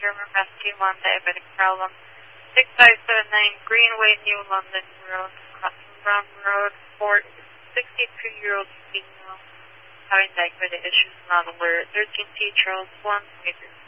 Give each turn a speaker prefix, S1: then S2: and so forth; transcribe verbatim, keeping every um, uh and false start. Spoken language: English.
S1: German Rescue one, diabetic problem. six five seven nine Greenway, New London Road, Cotton Brown Road, Fort, sixty-two-year-old female, having diabetic issues, not alert. thirteen T Charles one, major